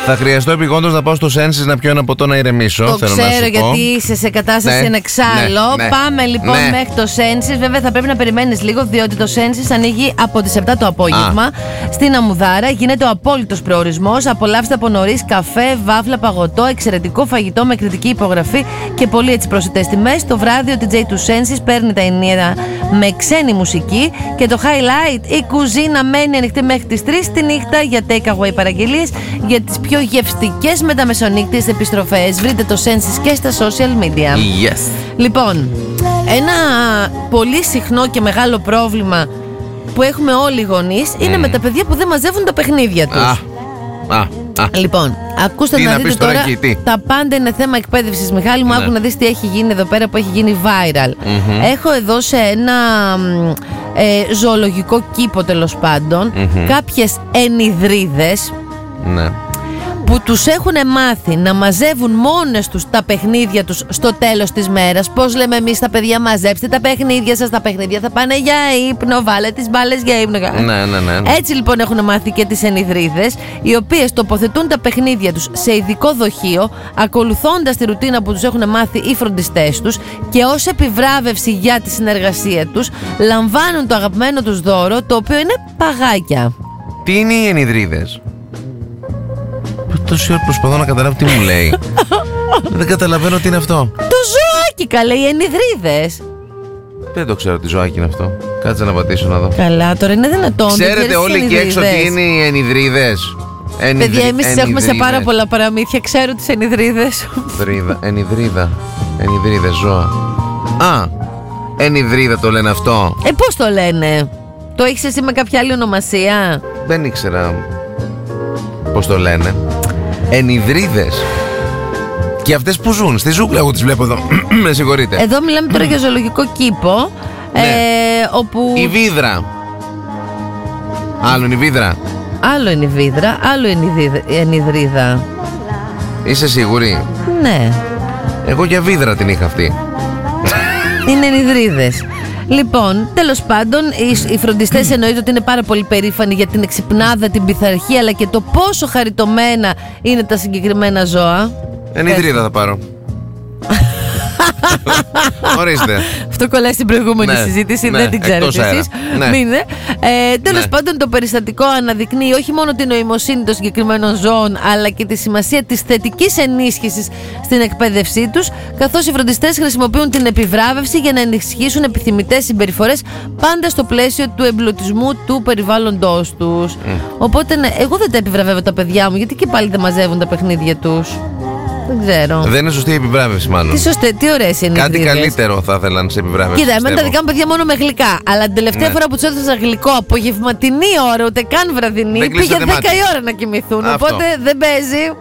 Θα χρειαστώ επειγόντως να πάω στο Senses να πιω ένα ποτό να ηρεμήσω. Το ξέρω γιατί είσαι σε κατάσταση ανεξάλληλο. Πάμε λοιπόν μέχρι το Senses. Βέβαια θα πρέπει να περιμένεις λίγο, διότι το Senses ανοίγει από τις 7 το απόγευμα στην Αμμουδάρα. Γίνεται ο απόλυτος προορισμός. Απολαύστε από νωρίς καφέ, βάφλα, παγωτό, εξαιρετικό φαγητό με κριτική υπογραφή και πολύ έτσι προσιτές τιμές. Το βράδυ ο DJ του Senses παίρνει τα ενία με ξένη μουσική και το highlight, η κουζίνα μένει ανοιχτή μέχρι τις 3 τη νύχτα για takeaway παραγγελίες για τις πιο γευστικές μεταμεσονύκτιες επιστροφές. Βρείτε το Senses και στα social media. Yes. Λοιπόν, ένα πολύ συχνό και μεγάλο πρόβλημα που έχουμε όλοι οι γονείς είναι με τα παιδιά που δεν μαζεύουν τα παιχνίδια τους. Λοιπόν, ακούστε να δείτε τώρα, τα πάντα είναι θέμα εκπαίδευσης. Μιχάλη μου, άκου να δεις τι έχει γίνει εδώ πέρα που έχει γίνει viral. Έχω εδώ σε ένα ζωολογικό κήπο τέλος πάντων κάποιες ενιδρίδες που τους έχουν μάθει να μαζεύουν μόνες τους τα παιχνίδια τους στο τέλος της μέρας. Πώς λέμε εμείς τα παιδιά, μαζέψτε τα παιχνίδια σας, τα παιχνίδια θα πάνε για ύπνο, βάλε τις μπάλες για ύπνο. Έτσι λοιπόν έχουν μάθει και τις ενιδρίδες, οι οποίες τοποθετούν τα παιχνίδια τους σε ειδικό δοχείο, ακολουθώντας τη ρουτίνα που τους έχουν μάθει οι φροντιστές τους, και ως επιβράβευση για τη συνεργασία τους λαμβάνουν το αγαπημένο τους δώρο, το οποίο είναι παγάκια. Τι είναι οι ενιδρίδες? Τόση ώρα προσπαθώ να καταλάβω τι μου λέει. Δεν καταλαβαίνω τι είναι αυτό. Το ζωάκι, καλέ, οι ενιδρίδες. Δεν το ξέρω τι ζωάκι είναι αυτό. Κάτσε να πατήσω να δω. Καλά, τώρα είναι δυνατόν? Ξέρετε όλοι εκεί έξω τι είναι οι ενιδρίδες? Παιδιά, εμείς έχουμε σε πάρα πολλά παραμύθια. Ξέρω τις ενιδρίδες. Ενιδρίδες, ζώα. Ενιδρίδα το λένε αυτό. Πώς το λένε? Το έχεις εσύ με κάποια άλλη ονομασία? Δεν ήξερα πώς το λένε. Ενιδρίδες. Και αυτές που ζουν στη ζούγκλα, εγώ τις βλέπω εδώ. Με συγχωρείτε. Εδώ μιλάμε τώρα για ζωολογικό κήπο, όπου... Η βίδρα. Άλλο είναι η βίδρα. Άλλο είναι η βίδρα, άλλο είναι η ενιδρίδα. Είσαι σίγουρη? Ναι. Εγώ για βίδρα την είχα αυτή. Είναι ενιδρίδες. Λοιπόν, τέλος πάντων, οι φροντιστές εννοείται ότι είναι πάρα πολύ περήφανοι για την εξυπνάδα, την πειθαρχία, αλλά και το πόσο χαριτωμένα είναι τα συγκεκριμένα ζώα. Ενιδρίδα θα πάρω. Ορίστε. Αυτό κολλάει στην προηγούμενη συζήτηση, δεν την ξέρετε εσείς. Τέλος πάντων, το περιστατικό αναδεικνύει όχι μόνο την νοημοσύνη των συγκεκριμένων ζώων, αλλά και τη σημασία της θετικής ενίσχυσης στην εκπαίδευσή τους, καθώς οι φροντιστές χρησιμοποιούν την επιβράβευση για να ενισχύσουν επιθυμητές συμπεριφορές, πάντα στο πλαίσιο του εμπλουτισμού του περιβάλλοντος τους. Οπότε, εγώ δεν τα επιβραβεύω τα παιδιά μου, γιατί και πάλι δεν μαζεύουν τα παιχνίδια τους. Δεν ξέρω. Δεν είναι σωστή η επιβράβευση, μάλλον. Τι ωραίες είναι. Κάτι καλύτερο θα ήθελαν σε επιβράβευση. Κοίτα, εμένα τα δικά μου παιδιά μόνο με γλυκά. Αλλά την τελευταία φορά που τους έδωσα γλυκό απογευματινή ώρα, ούτε καν βραδινή, πήγε 10 η ώρα να κοιμηθούν. Οπότε δεν παίζει.